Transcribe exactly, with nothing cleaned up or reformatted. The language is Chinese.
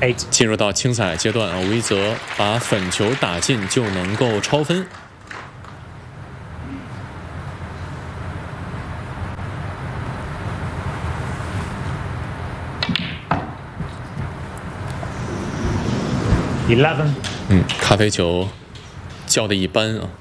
eight。 进入到清彩阶段啊，吴一泽把粉球打进就能够超分。 eleven。 嗯，咖啡球叫的一般啊。